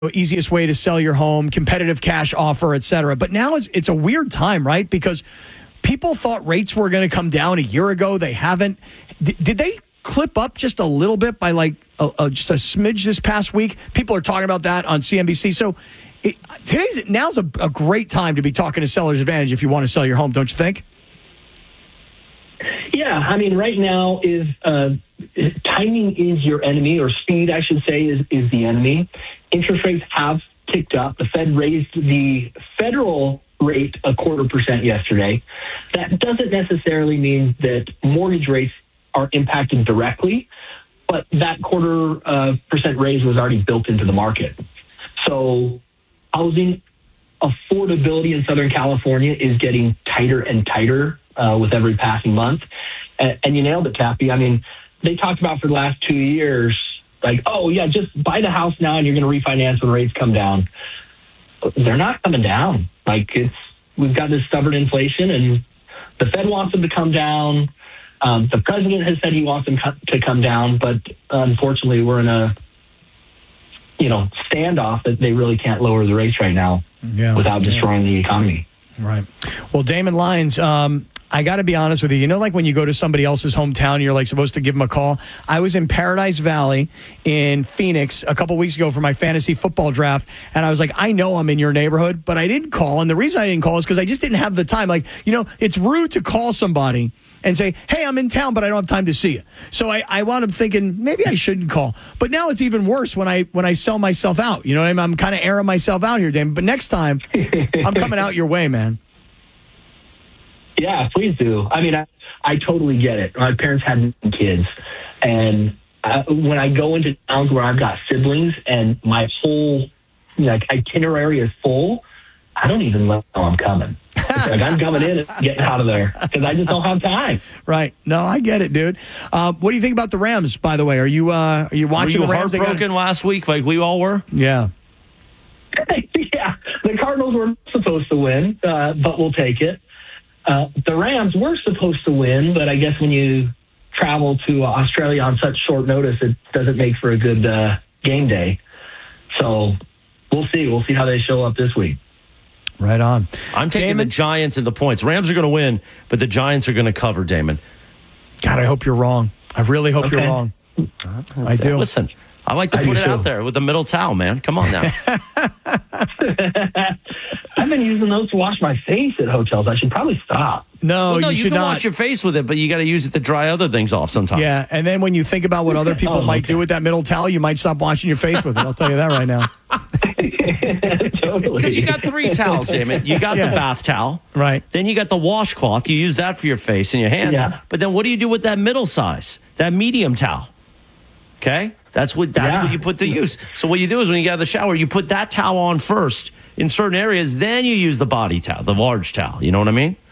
easiest way to sell your home, competitive cash offer, et cetera. But now it's a weird time, right? Because people thought rates were going to come down a year ago. They haven't. Did they clip up just a little bit by just a smidge this past week? People are talking about that on CNBC. So now's a great time to be talking to Seller's Advantage if you want to sell your home, don't you think? Yeah, I mean, right now is timing is your enemy, or speed, I should say, is the enemy. Interest rates have ticked up. The Fed raised the federal rate 0.25% yesterday. That doesn't necessarily mean that mortgage rates are impacted directly, but that 0.25% raise was already built into the market. So housing affordability in Southern California is getting tighter and tighter with every passing month. And you nailed it, Cappy. I mean, they talked about for the last 2 years, like, oh, yeah, just buy the house now and you're going to refinance when rates come down. They're not coming down. We've got this stubborn inflation, and the Fed wants them to come down. The president has said he wants them to come down, but unfortunately we're in a standoff that they really can't lower the rates right now without destroying the economy. Right. Well, Damon Lyons, I got to be honest with you. Like when you go to somebody else's hometown, you're supposed to give them a call. I was in Paradise Valley in Phoenix a couple weeks ago for my fantasy football draft, and I was like, I know I'm in your neighborhood, but I didn't call. And the reason I didn't call is because I just didn't have the time. It's rude to call somebody and say, hey, I'm in town, but I don't have time to see you. So I wound up thinking maybe I shouldn't call. But now it's even worse when I sell myself out. You know what I mean? I'm kind of airing myself out here, Damon. But next time, I'm coming out your way, man. Yeah, please do. I mean, I totally get it. My parents had kids, and when I go into towns where I've got siblings and my whole itinerary is full, I don't even know I'm coming. I'm coming in and getting out of there because I just don't have time. Right. No, I get it, dude. What do you think about the Rams, by the way? Are you watching the Rams? Heartbroken last week like we all were? Yeah. Yeah. The Cardinals were supposed to win, but we'll take it. The Rams were supposed to win, but I guess when you travel to Australia on such short notice, it doesn't make for a good game day. So we'll see. We'll see how they show up this week. Right on. I'm taking the Giants and the points. Rams are going to win, but the Giants are going to cover, Damon. God, I hope you're wrong. I really hope you're wrong. I do. Listen, I like to put it out there with the middle towel, man. Come on now. I've been using those to wash my face at hotels. I should probably stop. No, you should can not. wash your face with it, but you got to use it to dry other things off sometimes. Yeah, and then when you think about what other people might do with that middle towel, you might stop washing your face with it. I'll tell you that right now. Totally. Because you got 3 towels, damn it. You got the bath towel. Right. Then you got the washcloth. You use that for your face and your hands. Yeah. But then what do you do with that middle size, that medium towel? Okay? That's what you put to use. So what you do is when you get out of the shower, you put that towel on first in certain areas, then you use the body towel, the large towel. You know what I mean?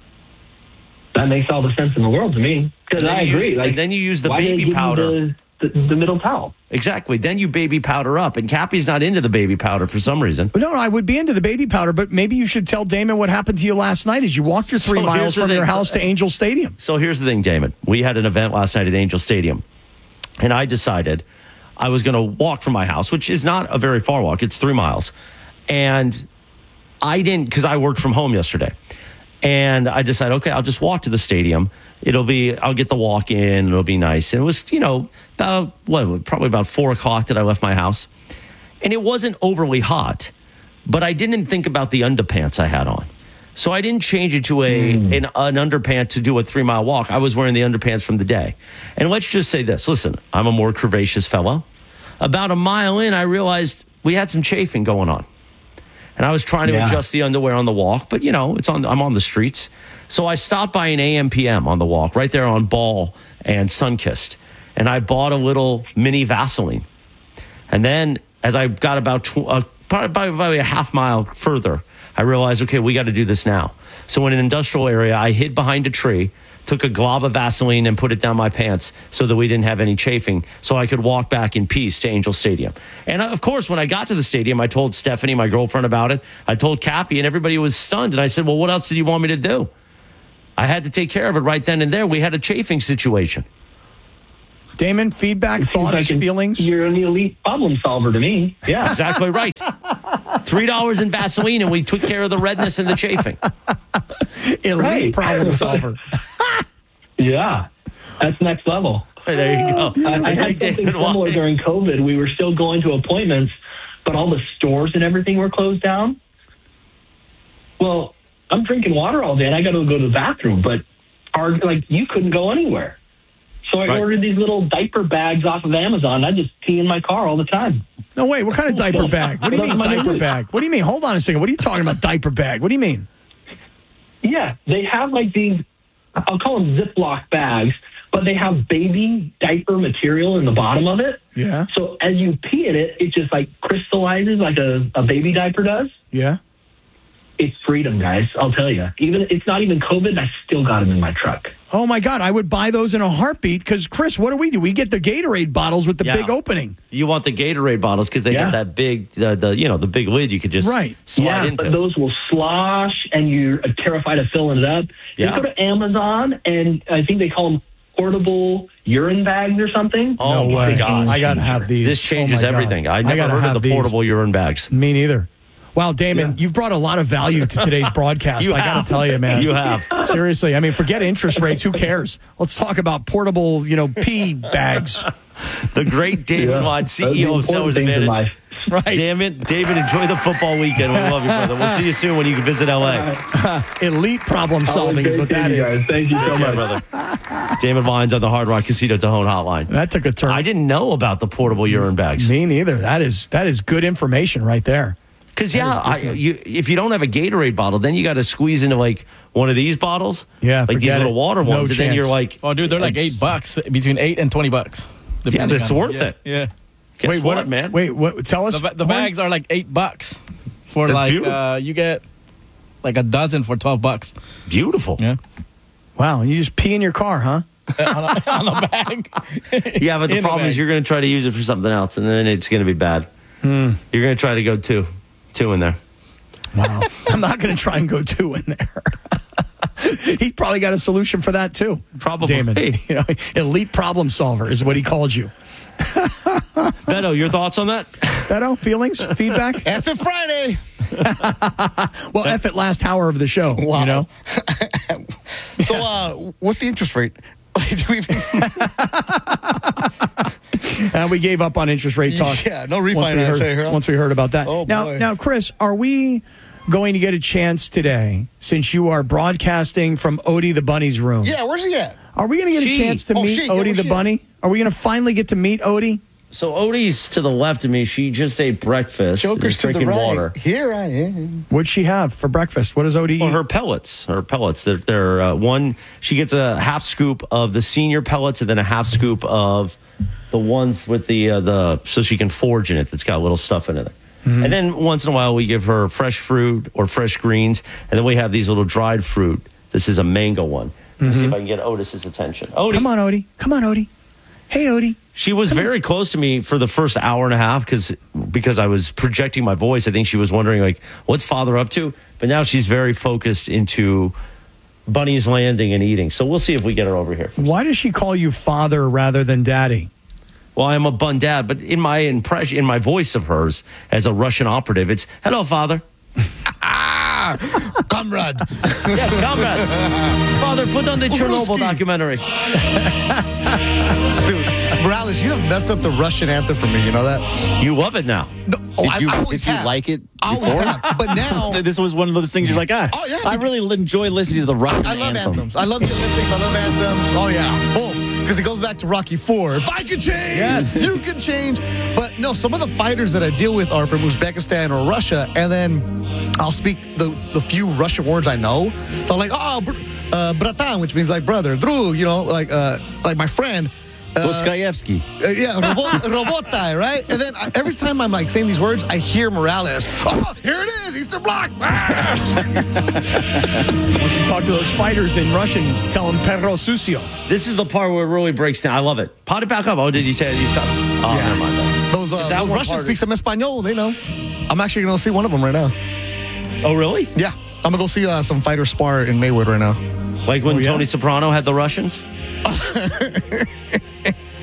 That makes all the sense in the world to me. Because I agree. And then you use the baby powder. The middle towel. Exactly. Then you baby powder up. And Cappy's not into the baby powder for some reason. No, I would be into the baby powder, but maybe you should tell Damon what happened to you last night as you walked your 3 miles from your house to Angel Stadium. So here's the thing, Damon. We had an event last night at Angel Stadium, and I decided I was going to walk from my house, which is not a very far walk. It's 3 miles. And I didn't, because I worked from home yesterday. And I decided, okay, I'll just walk to the stadium. I'll get the walk in. It'll be nice. And it was, probably about 4 o'clock that I left my house. And it wasn't overly hot, but I didn't think about the underpants I had on. So I didn't change it to an underpant to do a 3 mile walk. I was wearing the underpants from the day. And let's just say this. Listen, I'm a more curvaceous fellow. About a mile in, I realized we had some chafing going on. And I was trying to adjust the underwear on the walk, but I'm on the streets. So I stopped by an AM/PM on the walk, right there on Ball and Sunkist. And I bought a little mini Vaseline. And then as I got probably a half mile further, I realized, okay, we got to do this now. So in an industrial area, I hid behind a tree, took a glob of Vaseline and put it down my pants so that we didn't have any chafing, so I could walk back in peace to Angel Stadium. And of course, when I got to the stadium, I told Stephanie, my girlfriend, about it. I told Cappy, and everybody was stunned. And I said, well, what else did you want me to do? I had to take care of it right then and there. We had a chafing situation. Damon, feedback, Seems thoughts, like feelings? You're an elite problem solver to me. Yeah. Exactly right. $3 in Vaseline, and we took care of the redness and the chafing. Elite Right. problem solver. Yeah. That's next level. There you go. I had something similar during COVID. We were still going to appointments, but all the stores and everything were closed down. Well, I'm drinking water all day, and I got to go to the bathroom, but you couldn't go anywhere. So I ordered these little diaper bags off of Amazon. I just pee in my car all the time. No, wait, what kind of diaper bag? What do you mean diaper bag? What do you mean? Hold on a second. What are you talking about, diaper bag? What do you mean? Yeah, they have like these, I'll call them Ziploc bags, but they have baby diaper material in the bottom of it. Yeah. So as you pee in it, it just like crystallizes like a baby diaper does. Yeah. It's freedom, guys. I'll tell you. Even it's not even COVID. I still got them in my truck. Oh my God, I would buy those in a heartbeat because, Chris, what do? We get the Gatorade bottles with the big opening. You want the Gatorade bottles because they got that big, the big lid you could just slide into. But those will slosh, and you're terrified of filling it up. Yeah. You go to Amazon, and I think they call them portable urine bags or something. Oh No my way. gosh! I gotta have these. This changes Oh my God. everything. I gotta never heard have of the these. portable urine bags. Me neither. Wow, Damon, you've brought a lot of value to today's broadcast. I got to tell you, man. You have. Seriously, I mean, forget interest rates. Who cares? Let's talk about portable, pee bags. The great David Watt, CEO of Sellers Advantage. Right. David, enjoy the football weekend. We love you, brother. We'll see you soon when you can visit LA. Elite problem solving is what that is. Guys. Thank you so much. Brother. Damon Vines on the Hard Rock Casino Tejon Hotline. That took a turn. I didn't know about the portable urine bags. Me neither. That is good information right there. Because, if you don't have a Gatorade bottle, then you got to squeeze into, like, one of these bottles. Yeah, like these forget little it. water No ones. And then chance. you're like... Oh, dude, they're like $8, between $8 and $20. Yeah, that's worth it. Yeah. Guess what, man? Wait, what? Tell us. The bags are like $8 for That's beautiful. you get like a dozen for $12. Beautiful. Yeah. Wow, you just pee in your car, huh? on a bag. Yeah, but the In a problem is bag. you're going to try to use it for something else, and then it's going to be bad. You're going to try to go two in there. Wow. I'm not going to try and go 2 in there. He's probably got a solution for that too. Probably. Damon. Elite problem solver is what he called you. Beto, your thoughts on that? Beto, feelings, feedback? F it Friday. Well, F it last hour of the show. Wow. You know? So, what's the interest rate? Do we We gave up on interest rate talk. Yeah, no refinance. Once we heard about that. Oh, boy. Now, Chris, are we going to get a chance today, since you are broadcasting from Odie the Bunny's room? Yeah, where's he at? Are we going to get a chance to meet Odie where's the she? Bunny? Are we going to finally get to meet Odie? So Odie's to the left of me. She just ate breakfast. Joker's and to the drinking right. water. Here I am. What'd she have for breakfast? What does Odie Well, eat? her pellets. They're one. She gets a half scoop of the senior pellets, and then a half scoop of the ones with the so she can forage in it. That's got little stuff in it. And then once in a while we give her fresh fruit or fresh greens, and then we have these little dried fruit. This is a mango one. Let's see if I can get Otis's attention. Odie, Come on, Odie. Come on, Odie. Hey, Odie. She was very close to me for the first hour and a half because I was projecting my voice. I think she was wondering, like, what's Father up to? But now she's very focused into Bunny's landing and eating. So we'll see if we get her over here. Why does she call you father rather than daddy? Well, I'm a bun dad, but in my impression, in my voice of hers as a Russian operative, it's hello, Father. Comrade. Yes, comrade. Father, put on the Chernobyl Ruski. documentary. Dude, Morales, you have messed up the Russian anthem for me. You know that? You love it now. No, I always Did you have. like it I always before? have. But now, This was one of those things you're like, Oh, yeah. I really enjoy listening to the Russian I love anthem. anthems. I love the Olympics. I love anthems. Oh, yeah. Boom. Because it goes back to Rocky IV. If I could change, you could change. But no, some of the fighters that I deal with are from Uzbekistan or Russia, and then I'll speak the few Russian words I know. So I'm like, bratan, which means like brother, Drug, like my friend. Dostoevsky. Yeah, Robotai, right? And then every time I'm like saying these words, I hear Morales. Oh, here it is, Eastern Bloc. Why don't you talk to those fighters in Russian, tell them perro sucio. This is the part where it really breaks down. I love it. Pot it back up. Oh, did you say you stop? Oh, never mind that. Those that one Russians harder? speak some Espanol, they know. I'm actually going to see one of them right now. Oh, really? Yeah, I'm going to go see some fighters spar in Maywood right now. Like when Oh, yeah? Tony Soprano had the Russians?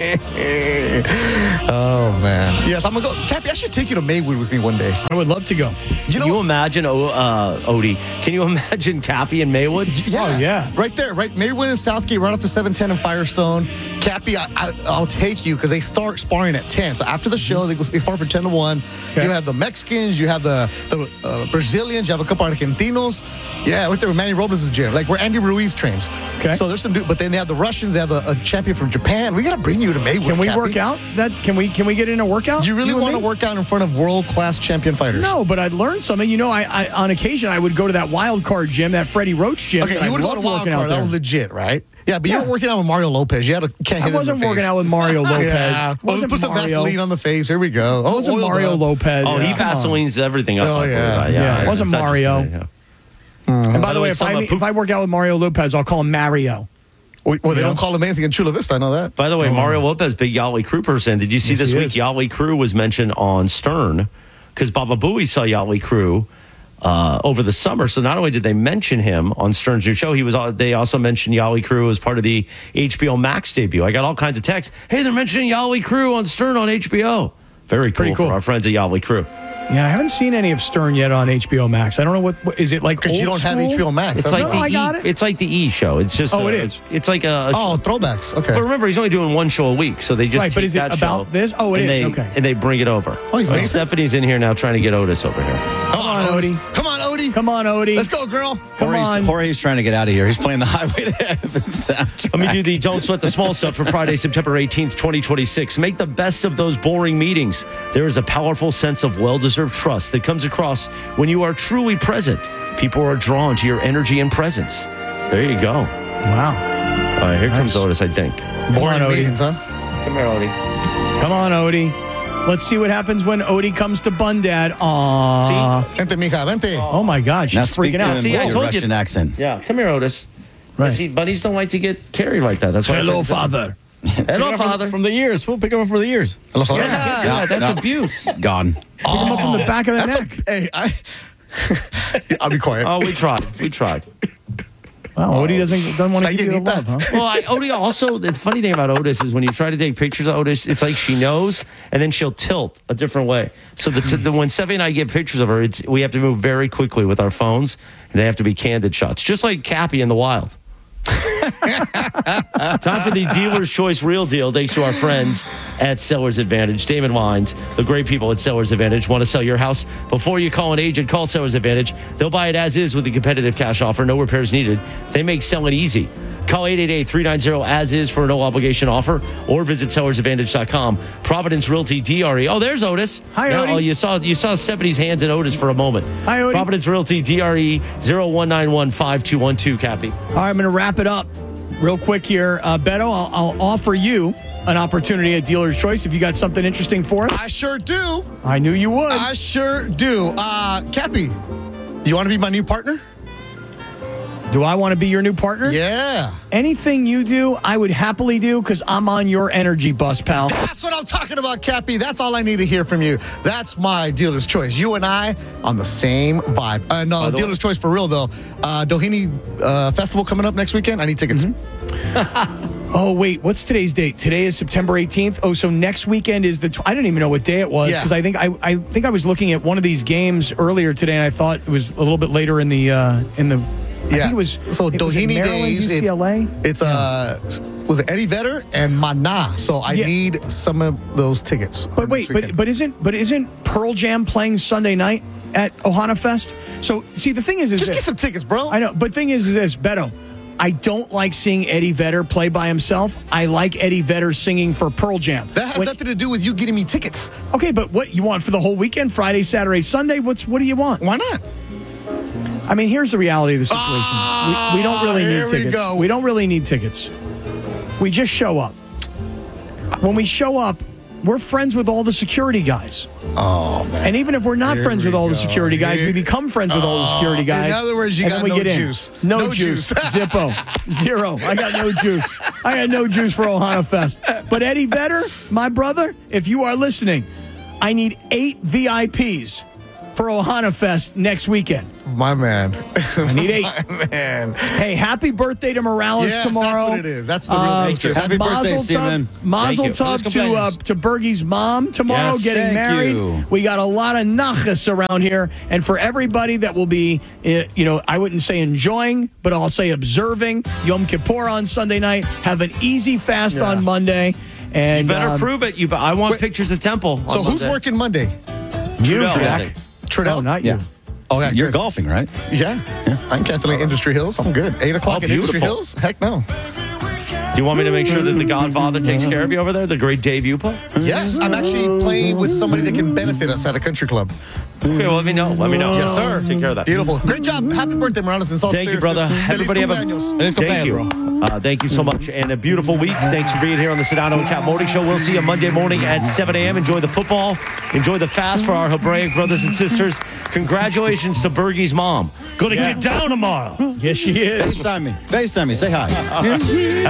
Oh, man. Yes, I'm going to go. Cappy, I should take you to Maywood with me one day. I would love to go. Can you imagine, Odie? Can you imagine Cappy and Maywood? Oh, yeah. Right there, right? Maywood and Southgate right after 7:10 in Firestone. Cappy, I'll take you because they start sparring at 10. So after the show, they spar for 10 to 1. Okay. You have the Mexicans, you have the Brazilians, you have a couple Argentinos. Yeah, right there with Manny Robles' gym, like where Andy Ruiz trains. Okay. So there's some dude, but then they have the Russians, they have a champion from Japan. We got to bring you to Maywood. Can we Cappy. work out? Can we get in a workout? Do you really and want to me? work out in front of world-class champion fighters? No, but I'd learn something. You know, I on occasion I would go to that Wild Card gym, that Freddie Roach gym. Okay, and you would I go to loved Wild working out Card. That there. was legit, right? Yeah, but you Yeah. were working out with Mario Lopez. You can't hit I him wasn't in the working face. out with Mario Lopez. Yeah. Well, Wasn't put some Mario. Vaseline on the face. Here we go. Oh, Wasn't oiled Mario up. Lopez. Oh, he Come on. Vaselines everything up. Oh, I yeah. believe. Yeah, it wasn't That's Mario. interesting, yeah. And by the way, some of if I work out with Mario Lopez, I'll call him Mario. Well, they Yeah. don't call him anything in Chula Vista. I know that. By the way, Mario Lopez, big Yahweh Crew person. Did you see Yes, this he week? is. Yahweh Crew was mentioned on Stern because Baba Booey saw Yahweh Crew over the summer. So not only did they mention him on Stern's new show, they also mentioned Yahweh Crew as part of the HBO Max debut. I got all kinds of texts. Hey, they're mentioning Yahweh Crew on Stern on HBO. Very cool, Pretty cool. for our friends at Yahweh Crew. Yeah, I haven't seen any of Stern yet on HBO Max. I don't know what is it like. Because you old don't have school? HBO Max. It's That's like No, right. I the got it. It's like the E show. It's just Oh, it is. It's like a Oh, throwbacks. Okay. But remember, he's only doing one show a week, so they just Right, but take is it that about show this? Oh, it and is, they- okay. And they bring it over. Oh, he's But Mason? Stephanie's in here now trying to get Otis over here. Come on, Odie. Come on, Odie. Come on, Odie. Let's go, girl. Come on. Jorge's trying to get out of here. He's playing the Highway to Heaven soundtrack. Let me do the Don't Sweat the Small Stuff for Friday, September 18th, 2026. Make the best of those boring meetings. There is a powerful sense of well-deserved trust that comes across when you are truly present. People are drawn to your energy and presence. There you go. Wow. All right, here comes Nice. Otis, I think. Boring on, Odie. meetings, huh? Come here, Odie. Come on, Odie. Let's see what happens when Odie comes to Bundad. Aww. Vente, mija, vente. Oh my God, Now she's speak freaking to out. him See, I with your told you. Russian accent. Yeah, come here, Otis. Right. See, bunnies don't like to get carried like that. That's why I Hello, tried to- father. Hello, father. From the ears. We'll pick him up for the ears. Los orejas. Yeah, that's No. abuse. Gone. Pick him up from the back of the That's neck. Hey, I'll be quiet. Oh, we tried. We tried. Wow, Odie doesn't want to Está give you the llenita. love, huh? Well, Odie also, the funny thing about Otis is when you try to take pictures of Otis, it's like she knows, and then she'll tilt a different way. So when Sevi and I get pictures of her, we have to move very quickly with our phones, and they have to be candid shots, just like Cappy in the wild. Time for the Dealer's Choice Real Deal, thanks to our friends at Sellers Advantage. Damon Wines, the great people at Sellers Advantage, want to sell your house before you call an agent. Call Sellers Advantage. They'll buy it as is with a competitive cash offer. No repairs needed. They make selling easy. Call 888-390-AS-IS for a no-obligation offer or visit sellersadvantage.com. Providence Realty DRE. Oh, there's Otis. Hi, Now, Odie. you saw 70's hands at Otis for a moment. Hi, Odie. Providence Realty DRE 01915212, Cappy. All right, I'm going to wrap it up real quick here. Beto, I'll offer you an opportunity at Dealer's Choice if you got something interesting for us. I sure do. I knew you would. I sure do. Cappy, you want to be my new partner? Do I want to be your new partner? Yeah. Anything you do, I would happily do because I'm on your energy bus, pal. That's what I'm talking about, Cappy. That's all I need to hear from you. That's my dealer's choice. You and I on the same vibe. No, the dealer's choice for real, though. Doheny Festival coming up next weekend. I need tickets. Oh, wait, what's today's date? Today is September 18th. Oh, so next weekend is the... I didn't even know what day it was Yeah. because I think I was looking at one of these games earlier today and I thought it was a little bit later in the... I think it was... So it was in Doheny Maryland, Days. UCLA? It's was it Eddie Vedder and Mana? So I Yeah. need some of those tickets. But wait, but isn't Pearl Jam playing Sunday night at Ohana Fest? So see, the thing is just this. get some tickets, bro. I know, but thing is this, Beto. I don't like seeing Eddie Vedder play by himself. I like Eddie Vedder singing for Pearl Jam. That has nothing to do with you getting me tickets. Okay, but what you want for the whole weekend? Friday, Saturday, Sunday? What do you want? Why not? I mean, here's the reality of the situation. We don't really here need we tickets. go. We don't really need tickets. We just show up. When we show up, we're friends with all the security guys. Oh, man. And even if we're not Here friends with we all the go. security guys, we Here- become friends with all the security guys. In other words, you and got then we no get in. juice. No, No juice. juice. Zippo. Zero. I got no juice. I got no juice for Ohana Fest. But Eddie Vedder, my brother, if you are listening, I need 8 VIPs for Ohana Fest next weekend. My man. I need 8. My man. Hey, happy birthday to Morales Yes, tomorrow. that's what it is. That's the real nature. Happy birthday, Steven. Mazel Thank you. tov to Bergie's mom tomorrow Yes. getting Thank married. you. We got a lot of nachas around here. And for everybody that will be, I wouldn't say enjoying, but I'll say observing Yom Kippur on Sunday night. Have an easy fast on Monday. And Better prove it. I want pictures of Temple. So on who's Monday. working Monday? Trudell, I Jack. think. Trudell? Oh, not Yeah. you. Oh, yeah, You're good. golfing, right? Yeah. I'm canceling Industry Hills. I'm good. 8 o'clock Oh, at Industry beautiful. Hills? Heck no. Do you want me to make sure that the Godfather takes care of you over there? The great Dave Upa? Yes, I'm actually playing with somebody that can benefit us at a country club. Okay, well, let me know. Yes, sir. Take care of that. Beautiful. Great job. Happy birthday, Morales. In all Thank you, brother. seriousness. Everybody have a Feliz cumpleaños. thank you. Thank you so much, and a beautiful week. Thanks for being here on the Sedano and Cat Morning Show. We'll see you Monday morning at 7 a.m. Enjoy the football. Enjoy the fast for our Hebraic brothers and sisters. Congratulations to Bergie's mom. Gonna get down tomorrow. Yes, she is. FaceTime me. FaceTime me. Say hi.